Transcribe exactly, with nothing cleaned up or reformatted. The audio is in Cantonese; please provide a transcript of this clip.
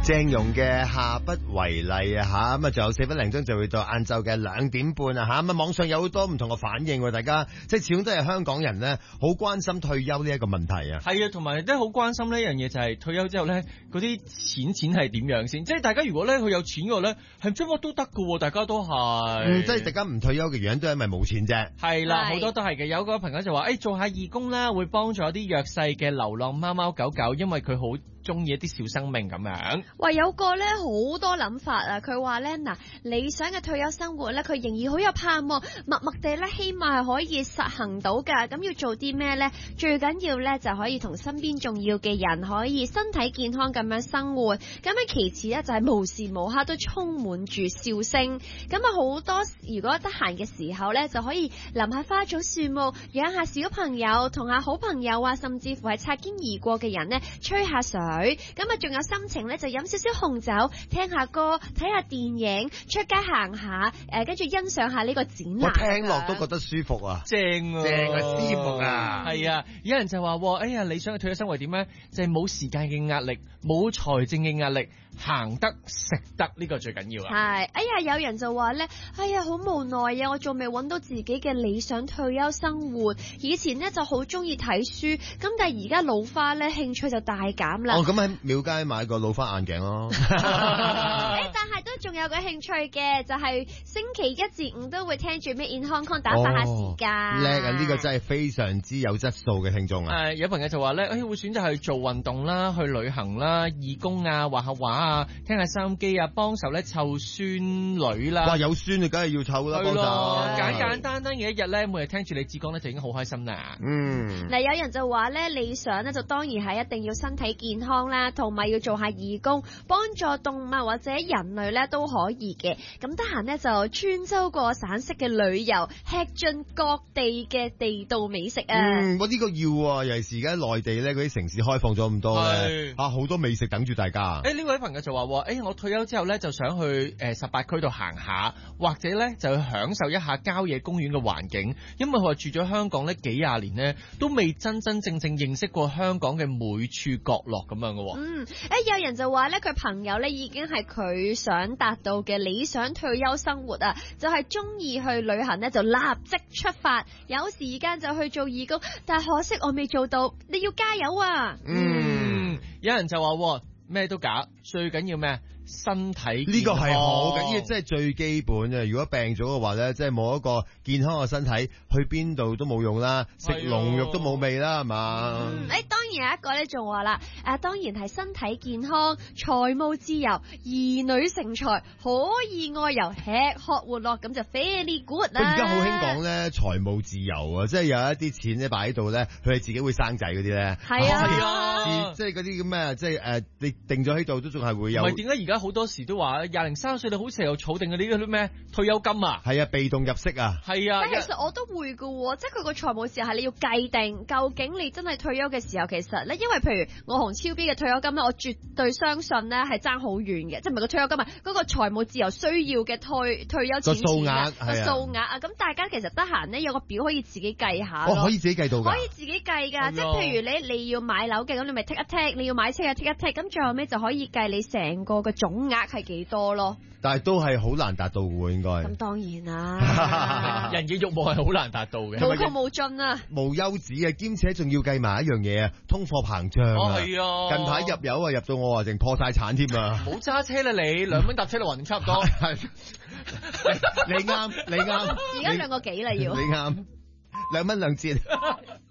鄭融嘅下不為例啊吓，咁啊仲有四分零鐘就會到晏晝嘅兩點半啊吓，咁啊網上有好多唔同嘅反應，大家即係始終都係香港人咧，好關心退休呢一個問題啊。 係啊，同埋都好關心呢一樣嘢，就係退休之後咧，嗰啲錢錢係點樣先？即係大家如果咧佢有錢嘅話咧，係乜乜都得㗎，大家都係。 嗯，即係大家唔退休嘅原因都係因為冇錢啫。 係啦，好多都係嘅。有個朋友就話，誒、欸、做下義工啦，會幫助一啲弱勢嘅流浪貓貓狗狗，因為佢好中意一啲小生命咁樣。 喂，有個咧好多諗法啊！佢話咧嗱，理想嘅退休生活咧，佢仍然好有盼望，默默地咧希望係可以實行到噶。咁要做啲咩咧？最緊要咧就可以同身邊重要嘅人可以身體健康咁樣生活。咁樣其次咧就係無時無刻都充滿住笑聲。咁啊好多如果得閒嘅時候咧，就可以淋下花草樹木，養下小朋友，同下好朋友啊，甚至乎係擦肩而過嘅人咧吹下水。咁啊仲有心情咧就飲少少紅酒，聽下歌，睇下電影，出街行下，誒跟住欣賞下呢個展覽。 我聽落都覺得舒服啊， 正啊， 正啊，舒服啊。 係啊，有人就話，哎呀，理想嘅退休生活點咧？就係、是、冇時間嘅壓力，冇財政嘅壓力，行得食得呢、這個最緊要啊。 係，哎呀，有人就話咧，哎呀，好無奈啊，我仲未揾到自己嘅理想退休生活。以前呢就好中意睇書，咁但係而家老花咧，興趣就大減啦。 哦，咁喺廟街買個老花眼鏡咯。 誒，但係都仲有個興趣嘅，就係、是、星期一至五都會聽住 Made in Hong Kong 打發下時間。 叻啊！呢、這個真係非常之有質素嘅聽眾啊。 誒，有朋友就話咧，誒會選擇去做運動啦，去旅行啦，義工啊，畫下畫啊，聽下收音機啊，幫手咧湊孫女啦。 哇，有孫你梗係要湊啦，幫手。 簡簡單單嘅一日咧，每日聽住你志講咧，就已經好開心啦。 嗯。 嗱，有人就話咧，理想咧就當然係一定要身體健康啦，同埋要做下義工，幫助動物或者人類咧都可以嘅。咁得閒咧就穿州過省式嘅旅遊，吃盡各地嘅地道美食啊。 嗯，我、這、呢個要啊，尤其是而家內地咧嗰啲城市開放咗咁多咧，啊好多美食等住大家。 誒呢位朋友就話，誒我退休之後咧就想去誒十八區度行下，或者咧就去享受一下郊野公園嘅環境，因為佢話住咗香港呢幾廿年咧，都未真真正正認識過香港嘅每處角落咁樣嘅。 嗯，誒有人就話咧，佢朋友咧已經係佢想達到嘅理想退休生活啊，就係中意去旅行咧就立即出發，有時間就去做義工，但係可惜我未做到，你要加油啊！ 嗯，有人就話咩都假，最緊要咩？身體健康， 呢個係好緊要，即係最基本嘅。如果病咗嘅話咧，即係冇一個健康嘅身體，去邊度都冇用啦，食龍肉都冇味啦，係嘛？ 誒、嗯，當然有一個咧仲話啦，誒，當然係身體健康、財務自由、兒女成才，可以外遊、吃喝玩樂，咁就 very good 啦。 佢而家好興講咧財務自由啊，即係有一啲錢咧擺喺度咧，佢係自己會生仔嗰啲咧。 係啊，係啊， 即係嗰啲咁咩，即係誒，你定咗喺度都仲係會有。 唔係點解而家好多時都話廿零三歲你好似又儲定嗰啲嗰啲咩退休金啊？ 係啊，被動入息啊。 係啊，但其實我都會噶，即係佢個財務時候係你要計定，究竟你真係退休嘅時候，其實咧，因為譬如我同超 B 嘅退休金咧，我絕對相信咧係爭好遠嘅，即係唔係個退休金啊，嗰、那個財務自由需要嘅退退休錢數額啊，個數額啊，咁大家其實得閒咧有個表可以自己計下咯。哦，可以自己計到㗎。 可以自己計㗎，即係譬如你你要買樓嘅，咁你咪 tick 一 tick，你要買車嘅 tick 一 tick，咁最後尾就可以計你成個嘅總額係幾多咯。 但係都係好難達到嘅，應該。 咁當然啦， 人嘅慾望係好難達到嘅， 無窮無盡啊， 無休止嘅，兼且仲要計埋一樣嘢啊，通貨膨脹啊。 哦，係啊， 近排入油啊，入到我話淨破晒產添啊。 冇揸車啦你，兩蚊搭車就還差唔多。 你啱，你啱。 而家兩個幾啦要。 你啱，兩蚊兩折。